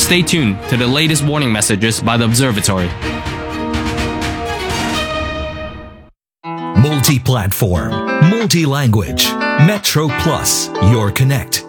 stay tuned to the latest warning messages by the observatory. Multi-platform, multi-language. Metro Plus, your connect.